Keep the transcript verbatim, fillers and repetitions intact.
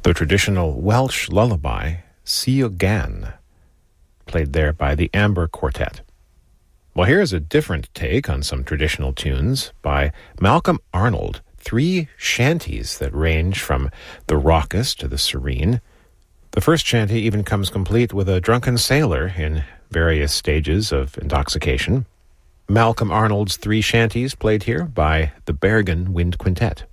The traditional Welsh lullaby, Sia Gan, played there by the Amber Quartet. Well, here's a different take on some traditional tunes by Malcolm Arnold, three shanties that range from the raucous to the serene. The first shanty even comes complete with a drunken sailor in various stages of intoxication. Malcolm Arnold's three shanties played here by the Bergen Wind Quintet.